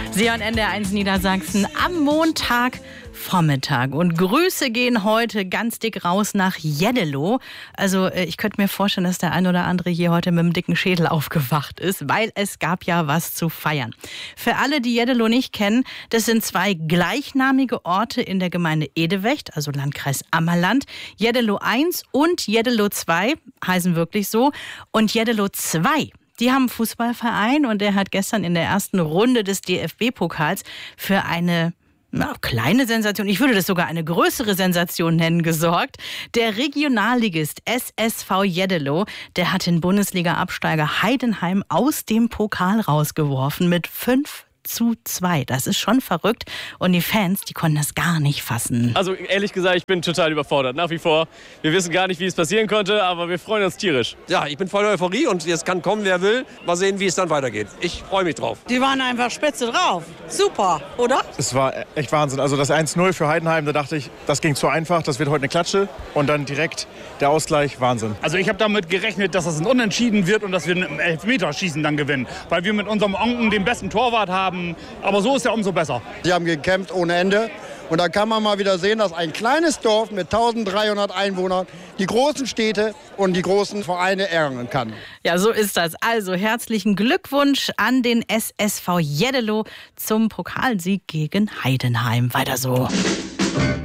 Sie hören NDR1 Niedersachsen am Montagvormittag. Und Grüße gehen heute ganz dick raus nach Jeddelo. Also ich könnte mir vorstellen, dass der ein oder andere hier heute mit einem dicken Schädel aufgewacht ist, weil es gab ja was zu feiern. Für alle, die Jeddelo nicht kennen, das sind zwei gleichnamige Orte in der Gemeinde Edewecht, also Landkreis Ammerland. Jeddelo 1 und Jeddelo 2 heißen wirklich so. Und Jeddelo 2, die haben einen Fußballverein und der hat gestern in der ersten Runde des DFB-Pokals für eine kleine Sensation, ich würde das sogar eine größere Sensation nennen, gesorgt. Der Regionalligist SSV Jeddelo, der hat den Bundesliga-Absteiger Heidenheim aus dem Pokal rausgeworfen mit 5:2. Das ist schon verrückt. Und die Fans, die konnten das gar nicht fassen. Also ehrlich gesagt, ich bin total überfordert, nach wie vor. Wir wissen gar nicht, wie es passieren konnte, aber wir freuen uns tierisch. Ja, ich bin voller Euphorie und jetzt kann kommen, wer will. Mal sehen, wie es dann weitergeht. Ich freue mich drauf. Die waren einfach spitze drauf. Super, oder? Es war echt Wahnsinn. Also das 1:0 für Heidenheim, da dachte ich, das ging zu einfach, das wird heute eine Klatsche. Und dann direkt der Ausgleich, Wahnsinn. Also ich habe damit gerechnet, dass es ein Unentschieden wird und dass wir ein Elfmeterschießen dann gewinnen. Weil wir mit unserem Onken den besten Torwart haben. Aber so ist ja umso besser. Sie haben gekämpft ohne Ende. Und da kann man mal wieder sehen, dass ein kleines Dorf mit 1300 Einwohnern die großen Städte und die großen Vereine ärgern kann. Ja, so ist das. Also herzlichen Glückwunsch an den SSV Jeddelo zum Pokalsieg gegen Heidenheim. Weiter so.